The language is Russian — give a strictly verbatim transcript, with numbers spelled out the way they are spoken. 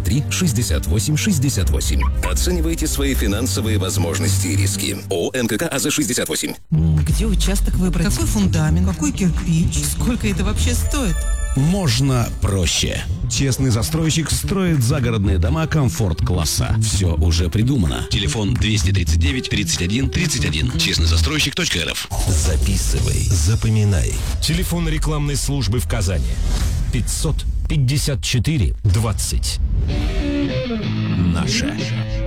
три шестьдесят восемь шестьдесят восемь. Оценивайте свои финансовые возможности и риски. ООО эн ка ка АЗ шестьдесят восемь. Где участок выбрать? Какой фундамент? Какой кирпич? Сколько это вообще стоит? Можно проще. Честный застройщик строит загородные дома комфорт-класса. Все уже придумано. Телефон двести тридцать девять тридцать один тридцать один. честный застройщик точка эр эф. Записывай, запоминай. Телефон рекламной службы в Казани. пятьсот пятьдесят четыре двадцать. Наша.